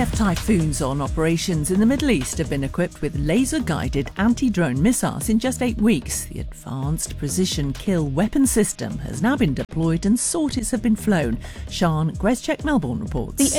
IDF Typhoons on operations in the Middle East have been equipped with laser-guided anti-drone missiles in just 8 weeks. The Advanced Precision Kill Weapon System has now been deployed and sorties have been flown. Sian Grezchek, Melbourne reports. The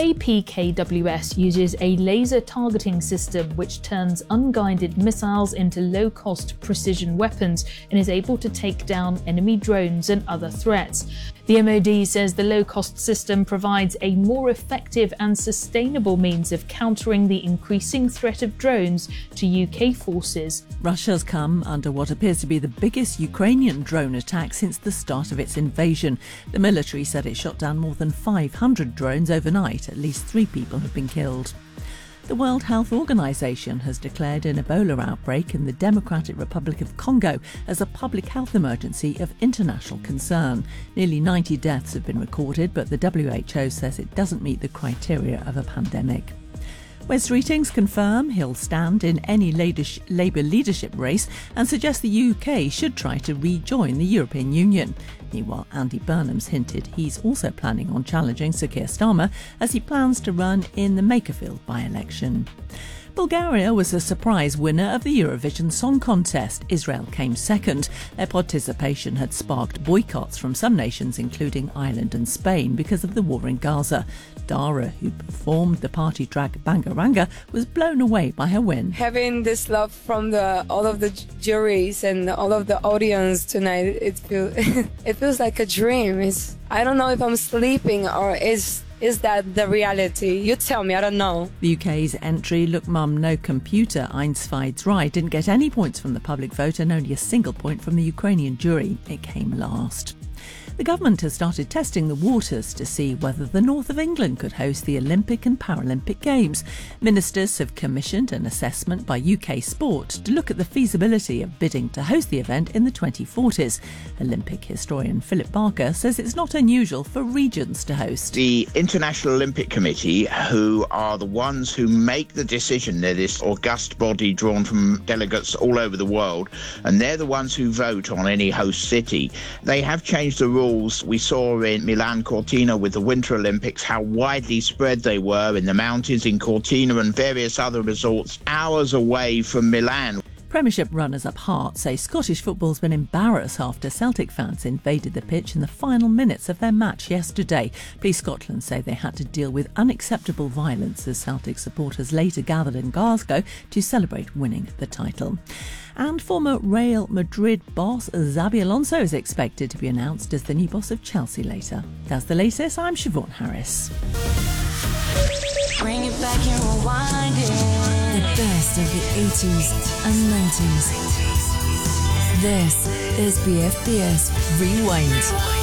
APKWS uses a laser targeting system which turns unguided missiles into low-cost precision weapons and is able to take down enemy drones and other threats. The MOD says the low-cost system provides a more effective and sustainable means of countering the increasing threat of drones to UK forces. Russia's come under what appears to be the biggest Ukrainian drone attack since the start of its invasion. The military said it shot down more than 500 drones overnight. At least 3 people have been killed. The World Health Organization has declared an Ebola outbreak in the Democratic Republic of Congo as a public health emergency of international concern. Nearly 90 deaths have been recorded, but the WHO says it doesn't meet the criteria of a pandemic. Wes Streetings confirm he'll stand in any Labour leadership race and suggest the UK should try to rejoin the European Union. Meanwhile, Andy Burnham's hinted he's also planning on challenging Sir Keir Starmer as he plans to run in the Makerfield by-election. Bulgaria was a surprise winner of the Eurovision Song Contest. Israel came second. Their participation had sparked boycotts from some nations, including Ireland and Spain, because of the war in Gaza. Dara, who performed the party track Bangaranga, was blown away by her win. Having this love from all of the juries and all of the audience tonight, it feels like a dream. I don't know if I'm sleeping or is that the reality? You tell me, I don't know. The UK's entry, Look Mum, No Computer, Eins, Zwei, Drei, didn't get any points from the public vote and only a single point from the Ukrainian jury. It came last. The government has started testing the waters to see whether the north of England could host the Olympic and Paralympic Games. Ministers have commissioned an assessment by UK Sport to look at the feasibility of bidding to host the event in the 2040s. Olympic historian Philip Barker says it's not unusual for regions to host. The International Olympic Committee, who are the ones who make the decision, they're this august body drawn from delegates all over the world, and they're the ones who vote on any host city. They have changed the rules. We saw in Milan Cortina with the Winter Olympics how widely spread they were in the mountains in Cortina and various other resorts hours away from Milan. Premiership runners-up Hearts say Scottish football's been embarrassed after Celtic fans invaded the pitch in the final minutes of their match yesterday. Police Scotland say they had to deal with unacceptable violence as Celtic supporters later gathered in Glasgow to celebrate winning the title. And former Real Madrid boss Xabi Alonso is expected to be announced as the new boss of Chelsea later. That's the latest. I'm Siobhan Harris. Bring it back and rewind it. The best of the 80s and 90s. This is BFBS Rewind.